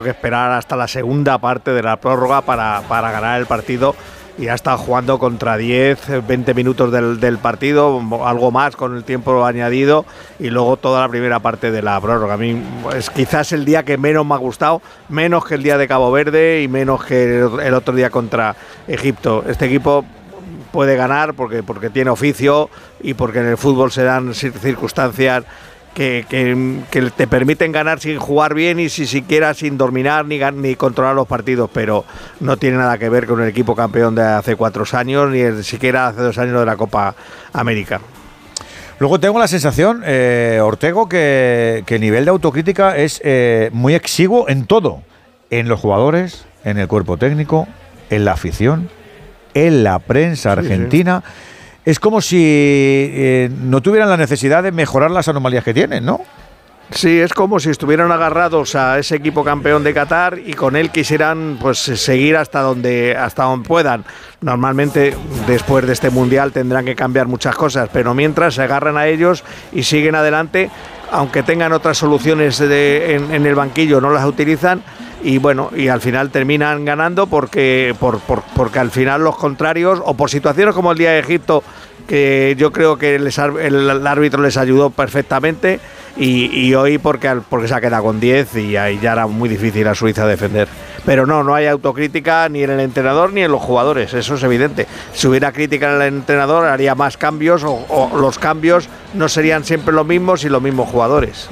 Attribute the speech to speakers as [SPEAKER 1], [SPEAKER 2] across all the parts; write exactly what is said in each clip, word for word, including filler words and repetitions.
[SPEAKER 1] que esperar hasta la segunda parte de la prórroga para, para ganar el partido. Y ha estado jugando contra diez, veinte minutos del, del partido, algo más con el tiempo añadido, y luego toda la primera parte de la prórroga. A mí es quizás el día que menos me ha gustado, menos que el día de Cabo Verde y menos que el, el otro día contra Egipto. Este equipo puede ganar porque, porque tiene oficio y porque en el fútbol se dan circunstancias Que, que, que te permiten ganar sin jugar bien y si siquiera sin dominar ni, ni controlar los partidos, pero no tiene nada que ver con el equipo campeón de hace cuatro años ni el, siquiera hace dos años de la Copa América.
[SPEAKER 2] Luego tengo la sensación, eh, Ortego, que, que el nivel de autocrítica es eh, muy exiguo en todo, en los jugadores, en el cuerpo técnico, en la afición, en la prensa argentina. Sí, sí. Es como si eh, no tuvieran la necesidad de mejorar las anomalías que tienen, ¿no?
[SPEAKER 1] Sí, es como si estuvieran agarrados a ese equipo campeón de Qatar y con él quisieran pues seguir hasta donde hasta donde puedan. Normalmente después de este mundial tendrán que cambiar muchas cosas, pero mientras se agarran a ellos y siguen adelante, aunque tengan otras soluciones de, en, en el banquillo, no las utilizan. Y bueno, y al final terminan ganando porque, por, por, porque al final los contrarios, o por situaciones como el día de Egipto, que yo creo que les, el, el árbitro les ayudó perfectamente, y, y hoy porque, porque se ha quedado con diez y ahí ya era muy difícil a Suiza defender. Pero no, no hay autocrítica ni en el entrenador ni en los jugadores, eso es evidente. Si hubiera crítica en el entrenador haría más cambios, o, o los cambios no serían siempre los mismos y los mismos jugadores.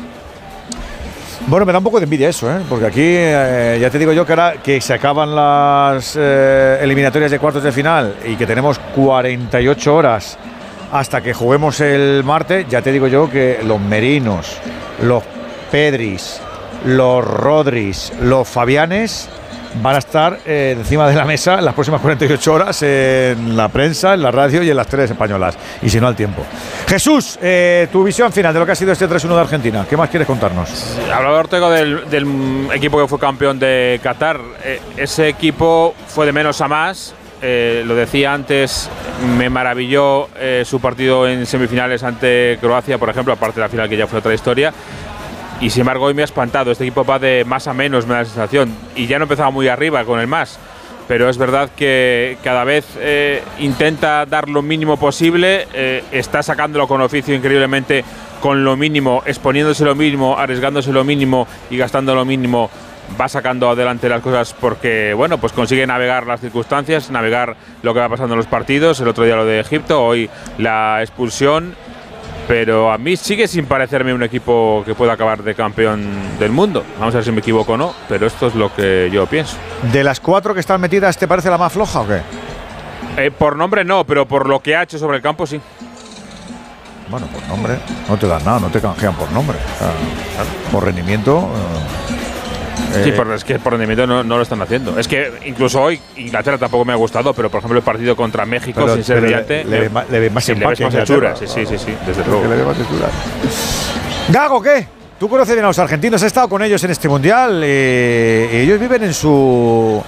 [SPEAKER 2] Bueno, me da un poco de envidia eso, ¿eh? Porque aquí eh, ya te digo yo que ahora que se acaban las eh, eliminatorias de cuartos de final y que tenemos cuarenta y ocho horas hasta que juguemos el martes, ya te digo yo que los Merinos, los Pedris, los Rodris, los Fabianes van a estar eh, encima de la mesa en las próximas cuarenta y ocho horas en la prensa, en la radio y en las teles españolas, y si no al tiempo. Jesús, eh, tu visión final de lo que ha sido este tres uno de Argentina, ¿qué más quieres contarnos?
[SPEAKER 3] Hablaba Ortego del, del equipo que fue campeón de Qatar. Eh, ese equipo fue de menos a más. Eh, lo decía antes, me maravilló eh, su partido en semifinales ante Croacia, por ejemplo, aparte de la final que ya fue otra historia. Y sin embargo hoy me ha espantado, este equipo va de más a menos, me da la sensación, y ya no empezaba muy arriba con el más, pero es verdad que cada vez eh, intenta dar lo mínimo posible, eh, está sacándolo con oficio increíblemente, con lo mínimo, exponiéndose lo mínimo, arriesgándose lo mínimo y gastando lo mínimo, va sacando adelante las cosas porque, bueno, pues consigue navegar las circunstancias, navegar lo que va pasando en los partidos, el otro día lo de Egipto, hoy la expulsión. Pero a mí sigue sin parecerme un equipo que pueda acabar de campeón del mundo. Vamos a ver si me equivoco o no, pero esto es lo que yo pienso.
[SPEAKER 2] ¿De las cuatro que están metidas te parece la más floja o qué?
[SPEAKER 3] Eh, por nombre no, pero por lo que ha hecho sobre el campo sí.
[SPEAKER 2] Bueno, por nombre no te dan nada, no te canjean por nombre. O sea, claro, por rendimiento… Eh,
[SPEAKER 3] Sí, pero es que por rendimiento no, no lo están haciendo. Es que incluso hoy Inglaterra tampoco me ha gustado, pero por ejemplo el partido contra México, pero, sin ser brillante,
[SPEAKER 2] le, le, le, le ve más
[SPEAKER 3] sí,
[SPEAKER 2] empaque,
[SPEAKER 3] le ves más hechura, sí, sí, sí, sí, desde luego.
[SPEAKER 2] Le ve más hechura. Gago, ¿qué? Tú conoces bien a los argentinos, has estado con ellos en este mundial, eh, ellos viven en su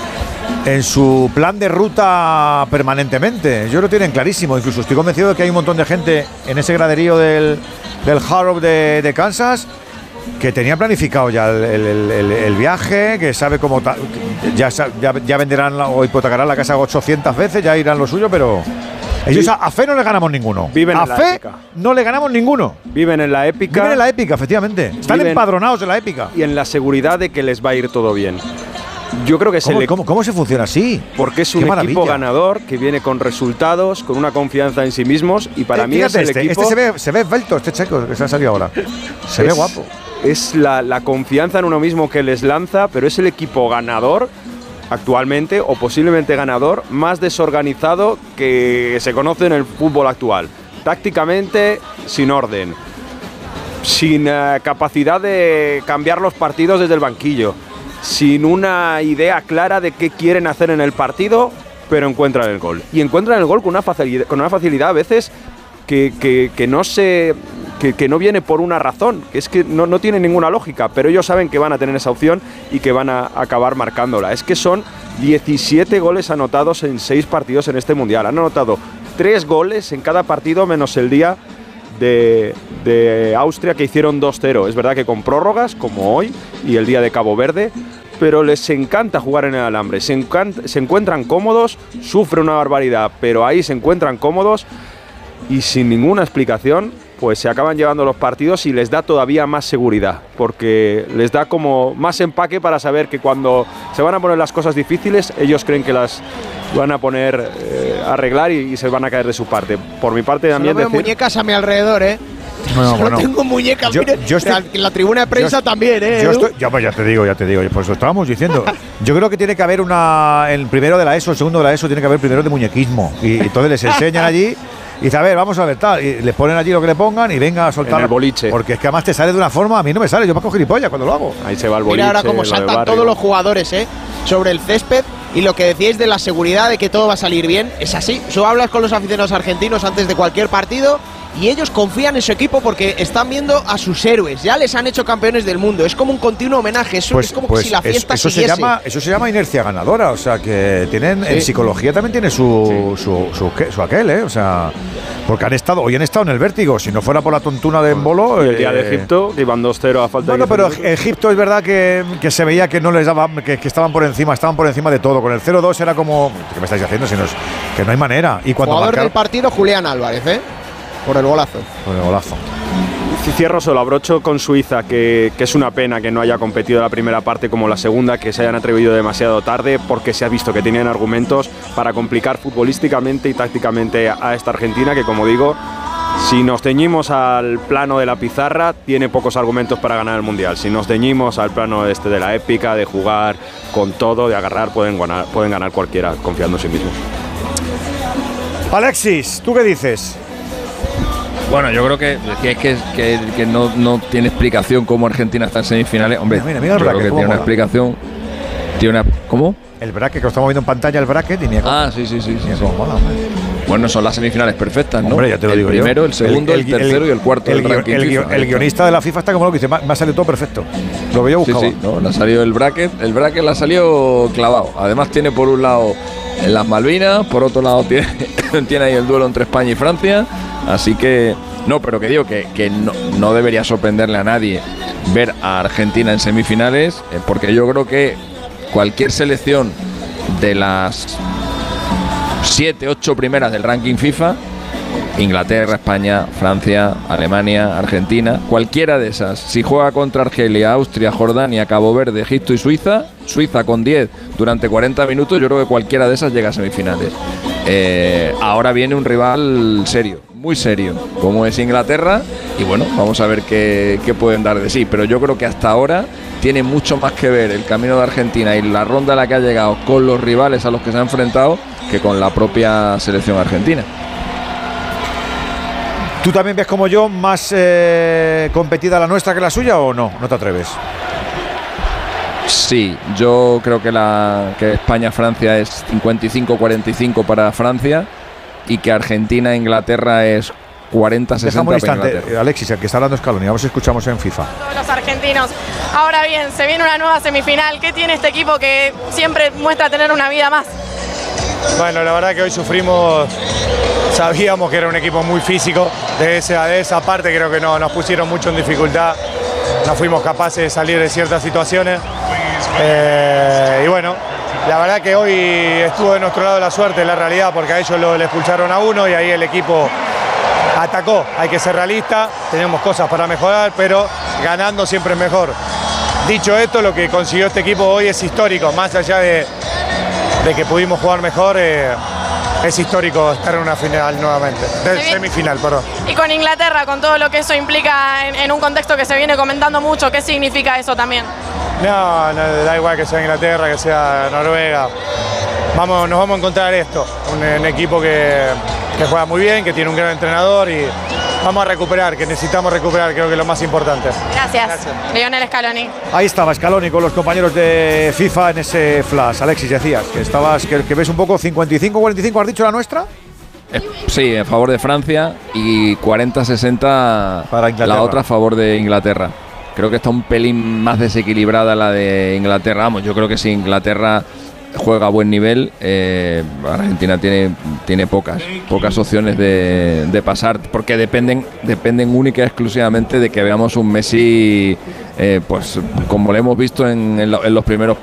[SPEAKER 2] en su plan de ruta permanentemente. Ellos lo tienen clarísimo, incluso estoy convencido de que hay un montón de gente en ese graderío del, del Hard Rock de, de Kansas que tenía planificado ya el, el, el, el viaje, que sabe cómo ta, ya, ya, ya venderán la, o hipotecarán la casa ochocientas veces, ya irán lo suyo, pero ellos a, a fe no le ganamos ninguno.
[SPEAKER 4] Viven
[SPEAKER 2] a
[SPEAKER 4] en la
[SPEAKER 2] fe
[SPEAKER 4] épica.
[SPEAKER 2] No le ganamos ninguno.
[SPEAKER 4] Viven en la épica.
[SPEAKER 2] Viven en la épica, efectivamente. Están
[SPEAKER 4] Viven
[SPEAKER 2] empadronados en la épica.
[SPEAKER 4] Y en la seguridad de que les va a ir todo bien. Yo creo que es
[SPEAKER 2] ¿Cómo,
[SPEAKER 4] el
[SPEAKER 2] ¿cómo, ¿Cómo se funciona así?
[SPEAKER 4] Porque es un
[SPEAKER 2] Qué
[SPEAKER 4] equipo
[SPEAKER 2] maravilla.
[SPEAKER 4] ganador que viene con resultados, con una confianza en sí mismos, y para
[SPEAKER 2] eh,
[SPEAKER 4] mí es el
[SPEAKER 2] este,
[SPEAKER 4] equipo…
[SPEAKER 2] Este se ve, se ve esbelto, este checo que se ha salido ahora. Se
[SPEAKER 4] es,
[SPEAKER 2] ve guapo.
[SPEAKER 4] Es la, la confianza en uno mismo que les lanza, pero es el equipo ganador actualmente, o posiblemente ganador, más desorganizado que se conoce en el fútbol actual. Tácticamente, sin orden, sin uh, capacidad de cambiar los partidos desde el banquillo, sin una idea clara de qué quieren hacer en el partido, pero encuentran el gol. Y encuentran el gol con una facilidad, con una facilidad a veces que, que, que no se… Que, que no viene por una razón, que es que no, no tiene ninguna lógica, pero ellos saben que van a tener esa opción y que van a acabar marcándola. Es que son diecisiete goles anotados en seis partidos en este Mundial. Han anotado tres goles en cada partido, menos el día de, de Austria, que hicieron dos cero. Es verdad que con prórrogas, como hoy, y el día de Cabo Verde, pero les encanta jugar en el alambre, se, encanta, se encuentran cómodos, sufren una barbaridad, pero ahí se encuentran cómodos y sin ninguna explicación, pues se acaban llevando los partidos y les da todavía más seguridad, porque les da como más empaque para saber que cuando se van a poner las cosas difíciles, ellos creen que las van a poner eh, a arreglar y, y se van a caer de su parte. Por mi parte también
[SPEAKER 5] Solo veo
[SPEAKER 4] decir,
[SPEAKER 5] muñecas a mi alrededor, ¿eh?
[SPEAKER 2] Bueno,
[SPEAKER 5] Solo
[SPEAKER 2] bueno.
[SPEAKER 5] tengo muñecas,
[SPEAKER 2] Yo-
[SPEAKER 5] mire,
[SPEAKER 2] yo estoy-
[SPEAKER 5] en la tribuna de prensa
[SPEAKER 2] yo-
[SPEAKER 5] también, ¿eh?
[SPEAKER 2] Yo
[SPEAKER 5] Edu?
[SPEAKER 2] estoy, ya, pues ya te digo, ya te digo, pues lo estábamos diciendo. Yo creo que tiene que haber una, el primero de la ESO, el segundo de la ESO, tiene que haber primero de muñequismo. Y entonces les enseñan allí y dice, a ver, vamos a ver, tal. Y les ponen allí lo que le pongan y venga a soltar.
[SPEAKER 4] En el boliche.
[SPEAKER 2] Porque es que además te sale de una forma, a mí no me sale, yo paso gilipollas cuando lo hago.
[SPEAKER 4] ahí se va el boliche.
[SPEAKER 5] Mira ahora cómo
[SPEAKER 4] lo del
[SPEAKER 5] saltan
[SPEAKER 4] barrio.
[SPEAKER 5] todos los jugadores, ¿eh? Sobre el césped. Y lo que decíais de la seguridad de que todo va a salir bien, es así. Tú hablas con los aficionados argentinos antes de cualquier partido y ellos confían en su equipo porque están viendo a sus héroes. Ya les han hecho campeones del mundo. Es como un continuo homenaje. Es,
[SPEAKER 2] Pues,
[SPEAKER 5] es como
[SPEAKER 2] pues
[SPEAKER 5] si la
[SPEAKER 2] es-
[SPEAKER 5] fiesta
[SPEAKER 2] eso se
[SPEAKER 5] siguiese.
[SPEAKER 2] llama eso se llama inercia ganadora, o sea que tienen
[SPEAKER 5] Sí.
[SPEAKER 2] en psicología también tiene su su, su, qué- su aquel, eh, o sea, porque han estado hoy han estado en el vértigo, si no fuera por la tontuna de Embolo.
[SPEAKER 4] Y el día
[SPEAKER 2] eh,
[SPEAKER 4] de Egipto, que iban dos cero a falta
[SPEAKER 2] Bueno,
[SPEAKER 4] de
[SPEAKER 2] pero
[SPEAKER 4] diez minutos.
[SPEAKER 2] Egipto es verdad que, que se veía que no les daba, que, que estaban por encima, estaban por encima de todo. Con el cero dos era como, ¿qué me estáis haciendo? Si no es, que no hay manera. Y cuando
[SPEAKER 5] Jugador
[SPEAKER 2] marcaron,
[SPEAKER 5] del partido, Julián Álvarez, ¿eh? Por el golazo.
[SPEAKER 2] con el golazo.
[SPEAKER 4] Y cierro solo, abrocho con Suiza, que, que es una pena que no haya competido la primera parte como la segunda, que se hayan atrevido demasiado tarde, porque se ha visto que tenían argumentos para complicar futbolísticamente y tácticamente a esta Argentina, que como digo, si nos ceñimos al plano de la pizarra, tiene pocos argumentos para ganar el Mundial. Si nos ceñimos al plano este de la épica, de jugar con todo, de agarrar, pueden ganar, pueden ganar cualquiera confiando en sí mismos.
[SPEAKER 2] Alexis, ¿tú qué dices?
[SPEAKER 6] Bueno, yo creo que decíais que, que, que no, no tiene explicación cómo Argentina está en semifinales. Hombre,
[SPEAKER 2] Mira, mira, mira el
[SPEAKER 6] yo creo
[SPEAKER 2] bracket,
[SPEAKER 6] que
[SPEAKER 2] cómo
[SPEAKER 6] tiene una
[SPEAKER 2] mola.
[SPEAKER 6] explicación. Tiene una, ¿Cómo?
[SPEAKER 2] El bracket, que lo estamos viendo en pantalla, el bracket, y mira cómo,
[SPEAKER 6] Ah, sí, sí, sí. sí,
[SPEAKER 2] mira
[SPEAKER 6] sí.
[SPEAKER 2] cómo mola, hombre.
[SPEAKER 6] Bueno, son las semifinales perfectas, ¿no?
[SPEAKER 2] Hombre, ya te lo
[SPEAKER 6] el
[SPEAKER 2] digo yo.
[SPEAKER 6] primero, el segundo, el, tercero y el cuarto
[SPEAKER 2] El,
[SPEAKER 6] del
[SPEAKER 2] guio-
[SPEAKER 6] ranking
[SPEAKER 2] el, guio-
[SPEAKER 6] FIFA.
[SPEAKER 2] el guionista de la FIFA está como lo que dice, me ha me ha salido todo perfecto. Lo que yo
[SPEAKER 6] Sí,
[SPEAKER 2] buscaba.
[SPEAKER 6] sí, no, le ha salido el bracket, el bracket le ha salido clavado. Además tiene por un lado en las Malvinas, por otro lado tiene, tiene ahí el duelo entre España y Francia, así que no, pero que digo que, que no, no debería sorprenderle a nadie ver a Argentina en semifinales, eh, porque yo creo que cualquier selección de las siete, ocho primeras del ranking FIFA, Inglaterra, España, Francia, Alemania, Argentina, cualquiera de esas, si juega contra Argelia, Austria, Jordania, Cabo Verde, Egipto y Suiza, Suiza con diez durante cuarenta minutos, yo creo que cualquiera de esas llega a semifinales. Eh, ahora viene un rival serio, muy serio, como es Inglaterra, y bueno, vamos a ver qué, qué pueden dar de sí, pero yo creo que hasta ahora tiene mucho más que ver el camino de Argentina y la ronda a la que ha llegado con los rivales a los que se ha enfrentado que con la propia selección argentina.
[SPEAKER 2] ¿Tú también ves como yo más eh, competida la nuestra que la suya o no? ¿No te atreves?
[SPEAKER 6] Sí, yo creo que la que España-Francia es cincuenta y cinco cuarenta y cinco para Francia y que Argentina-Inglaterra es cuarenta sesenta
[SPEAKER 2] Dejamos un
[SPEAKER 6] para
[SPEAKER 2] instante,
[SPEAKER 6] Inglaterra.
[SPEAKER 2] eh, Alexis, el que está hablando Scaloni, vamos a escuchamos en FIFA.
[SPEAKER 7] Todos los argentinos. Ahora bien, se viene una nueva semifinal. ¿Qué tiene este equipo que siempre muestra tener una vida más?
[SPEAKER 8] Bueno, la verdad que hoy sufrimos, sabíamos que era un equipo muy físico, de esa, de esa parte creo que no, nos pusieron mucho en dificultad, no fuimos capaces de salir de ciertas situaciones eh, y bueno, la verdad que hoy estuvo de nuestro lado la suerte, la realidad, porque a ellos lo, le expulsaron a uno y ahí el equipo atacó, hay que ser realista, tenemos cosas para mejorar, pero ganando siempre es mejor. Dicho esto, lo que consiguió este equipo hoy es histórico, más allá de de que pudimos jugar mejor, eh, es histórico estar en una final nuevamente, de semifinal, perdón.
[SPEAKER 7] Y con Inglaterra, con todo lo que eso implica en, en un contexto que se viene comentando mucho, ¿qué significa eso también?
[SPEAKER 8] No, no, da igual que sea Inglaterra, que sea Noruega, vamos, nos vamos a encontrar esto, un, un equipo que, que juega muy bien, que tiene un gran entrenador y vamos a recuperar, que necesitamos recuperar, creo que es lo más importante.
[SPEAKER 7] Gracias.
[SPEAKER 8] Gracias.
[SPEAKER 7] Lionel Scaloni.
[SPEAKER 2] Ahí estaba Scaloni con los compañeros de FIFA en ese flash. Alexis, decías que estabas, que, que ves un poco cincuenta y cinco cuarenta y cinco, ¿has dicho la nuestra?
[SPEAKER 6] Eh, Sí, a favor de Francia y cuarenta sesenta
[SPEAKER 2] Para Inglaterra.
[SPEAKER 6] la otra a favor de Inglaterra. Creo que está un pelín más desequilibrada la de Inglaterra. Vamos, yo creo que si Inglaterra juega a buen nivel, eh, Argentina tiene, tiene pocas, pocas opciones de, de pasar, porque dependen, dependen única y exclusivamente de que veamos un Messi, eh, pues como lo hemos visto en, en, lo, en los primeros